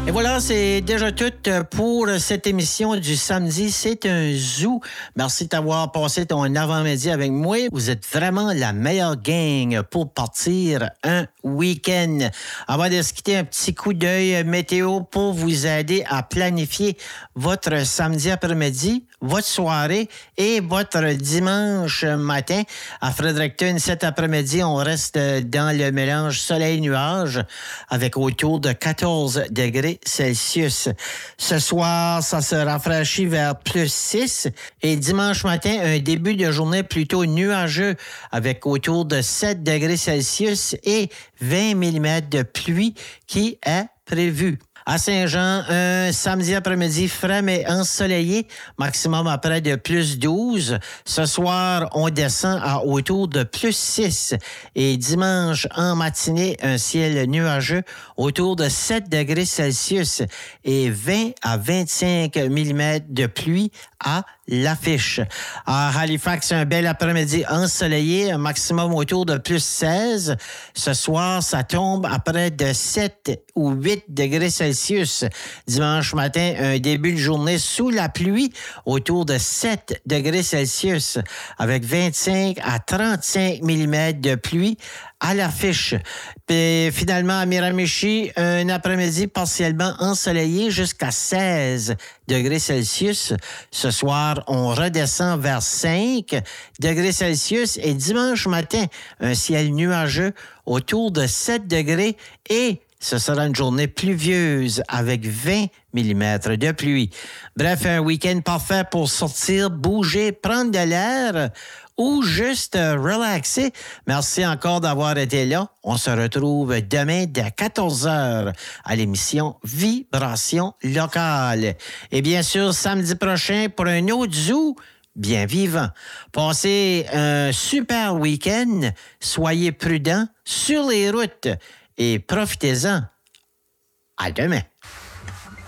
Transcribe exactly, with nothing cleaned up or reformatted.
Et voilà, c'est déjà tout pour cette émission du samedi. C'est un zoo. Merci d'avoir passé ton avant-midi avec moi. Vous êtes vraiment la meilleure gang pour partir un week-end. Avant de se quitter, un petit coup d'œil météo pour vous aider à planifier votre samedi après-midi, votre soirée et votre dimanche matin. À Fredericton, cet après-midi, on reste dans le mélange soleil-nuage avec autour de quatorze degrés Celsius. Ce soir, ça se rafraîchit vers plus six et dimanche matin, un début de journée plutôt nuageux avec autour de sept degrés Celsius et vingt millimètres de pluie qui est prévu. À Saint-Jean, un samedi après-midi frais mais ensoleillé, maximum à près de plus douze. Ce soir, on descend à autour de plus six. Et dimanche, en matinée, un ciel nuageux autour de sept degrés Celsius et vingt à vingt-cinq millimètres de pluie à l'affiche. À Halifax, un bel après-midi ensoleillé, un maximum autour de plus seize. Ce soir, ça tombe à près de sept ou huit degrés Celsius. Dimanche matin, un début de journée sous la pluie, autour de sept degrés Celsius, avec vingt-cinq à trente-cinq millimètres de pluie à l'affiche. Puis finalement, à Miramichi, un après-midi partiellement ensoleillé jusqu'à seize degrés Celsius. Ce soir, on redescend vers cinq degrés Celsius et dimanche matin, un ciel nuageux autour de sept degrés et ce sera une journée pluvieuse avec vingt millimètres de pluie. Bref, un week-end parfait pour sortir, bouger, prendre de l'air ou juste relaxer. Merci encore d'avoir été là. On se retrouve demain dès quatorze heures à l'émission Vibration locale. Et bien sûr, samedi prochain pour un autre zoo bien vivant. Passez un super week-end. Soyez prudents sur les routes et profitez-en. À demain.